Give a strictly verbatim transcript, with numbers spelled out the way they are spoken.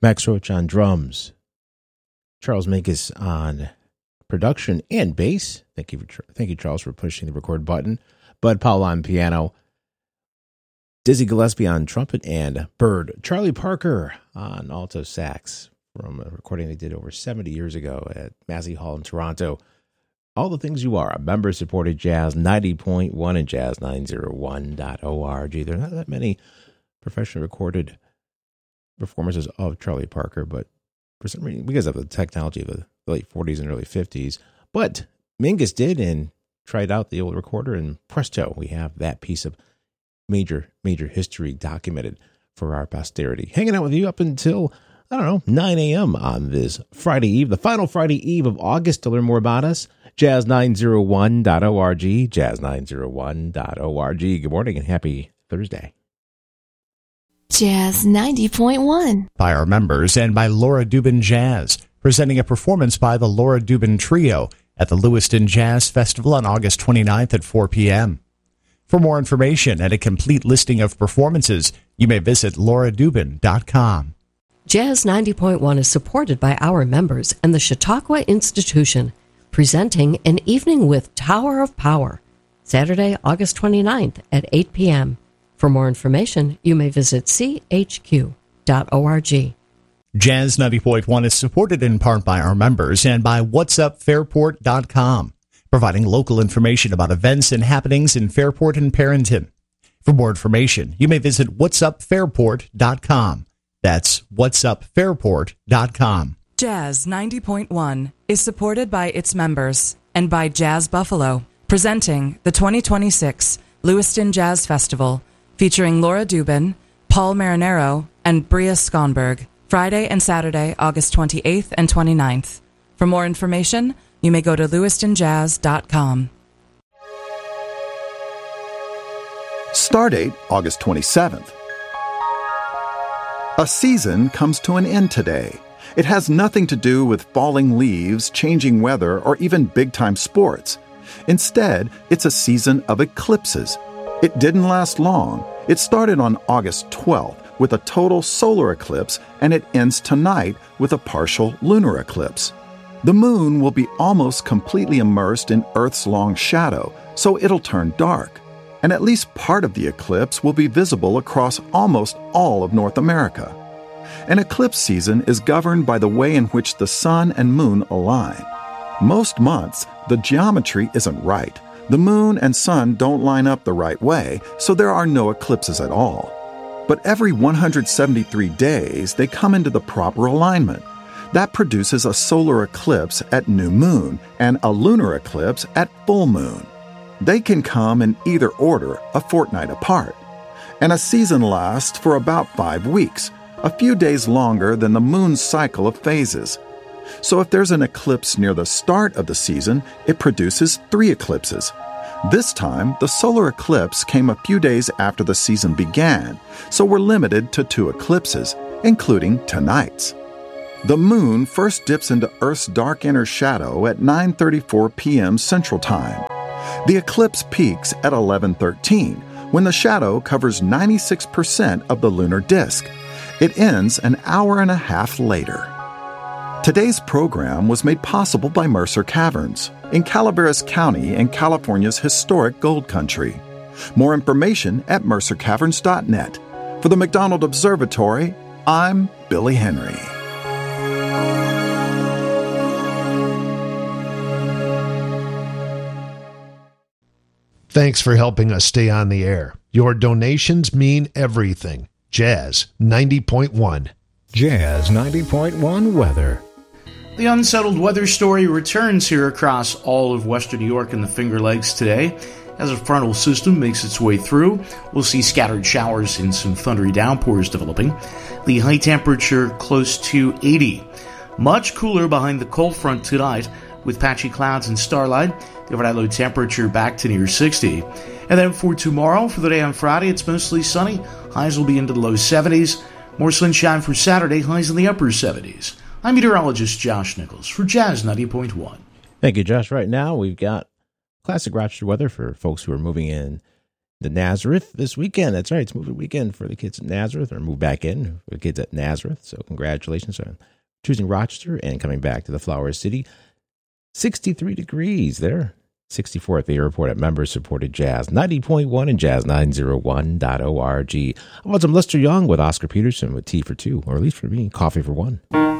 Max Roach on drums. Charles Minkus on production and bass. Thank you, for, thank you, Charles, for pushing the record button. Bud Powell on piano. Dizzy Gillespie on trumpet, and Bird Charlie Parker on alto sax from a recording they did over seventy years ago at Massey Hall in Toronto. All the things you are, a member-supported Jazz ninety point one and Jazz nine oh one dot org. There are not that many professionally recorded performances of Charlie Parker, but for some reason, because of the technology of the late forties and early fifties, but Mingus did and tried out the old recorder, and presto, we have that piece of major, major history documented for our posterity. Hanging out with you up until, I don't know, nine a.m. on this Friday Eve, the final Friday Eve of August. To learn more about us, Jazz nine oh one dot org, Jazz nine oh one dot org. Good morning and happy Thursday. Jazz ninety point one. By our members and by Laura Dubin Jazz, presenting a performance by the Laura Dubin Trio at the Lewiston Jazz Festival on August twenty-ninth at four p.m. For more information and a complete listing of performances, you may visit laura dubin dot com. Jazz ninety point one is supported by our members and the Chautauqua Institution, presenting An Evening with Tower of Power, Saturday, August twenty-ninth at eight p.m. For more information, you may visit c h q dot org. Jazz ninety point one is supported in part by our members and by whats up fairport dot com, providing local information about events and happenings in Fairport and Perrington. For more information, you may visit whats up fairport dot com. That's whats up fairport dot com. Jazz ninety point one is supported by its members and by Jazz Buffalo, presenting the twenty twenty-six Lewiston Jazz Festival, featuring Laura Dubin, Paul Marinero, and Bria Skonberg, Friday and Saturday, August twenty-eighth and twenty-ninth. For more information, you may go to lewiston jazz dot com. Stardate, August twenty-seventh. A season comes to an end today. It has nothing to do with falling leaves, changing weather, or even big-time sports. Instead, it's a season of eclipses. It didn't last long. It started on August twelfth with a total solar eclipse, and it ends tonight with a partial lunar eclipse. The moon will be almost completely immersed in Earth's long shadow, so it'll turn dark. And at least part of the eclipse will be visible across almost all of North America. An eclipse season is governed by the way in which the sun and moon align. Most months, the geometry isn't right. The moon and sun don't line up the right way, so there are no eclipses at all. But every one hundred seventy-three days, they come into the proper alignment. That produces a solar eclipse at new moon and a lunar eclipse at full moon. They can come in either order, a fortnight apart. And a season lasts for about five weeks, a few days longer than the moon's cycle of phases. So if there's an eclipse near the start of the season, it produces three eclipses. This time, the solar eclipse came a few days after the season began, so we're limited to two eclipses, including tonight's. The moon first dips into Earth's dark inner shadow at nine thirty-four p.m. Central Time. The eclipse peaks at eleven thirteen, when the shadow covers ninety-six percent of the lunar disk. It ends an hour and a half later. Today's program was made possible by Mercer Caverns in Calaveras County in California's historic gold country. More information at mercer caverns dot net. For the McDonald Observatory, I'm Billy Henry. Thanks for helping us stay on the air. Your donations mean everything. Jazz ninety point one. Jazz ninety point one weather. The unsettled weather story returns here across all of western New York and the Finger Lakes today. As a frontal system makes its way through, we'll see scattered showers and some thundery downpours developing. The high temperature close to eighty. Much cooler behind the cold front tonight with patchy clouds and starlight. The overnight low temperature back to near sixty. And then for tomorrow, for the day on Friday, it's mostly sunny. Highs will be into the low seventies. More sunshine for Saturday, highs in the upper seventies. I'm meteorologist Josh Nichols for Jazz ninety point one. Thank you, Josh. Right now, we've got classic Rochester weather for folks who are moving in to Nazareth this weekend. That's right. It's movie weekend for the kids at Nazareth, or move back in for the kids at Nazareth. So congratulations on choosing Rochester and coming back to the Flower City. sixty-three degrees there. sixty-four at the airport at members-supported Jazz ninety point one and jazz nine oh one dot org. I want some Lester Young with Oscar Peterson with Tea for Two, or at least for me, Coffee for One.